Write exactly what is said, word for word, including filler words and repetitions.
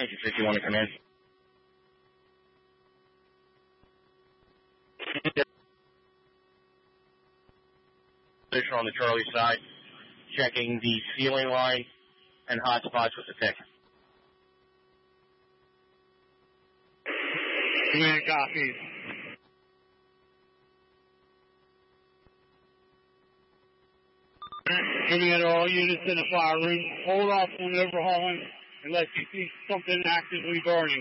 Station fifty-one to come in. Position on the Charlie side, checking the ceiling line and hot spots with the tick. Command copies. Command all units in the fire room. Hold off on overhauling unless you see something actively burning.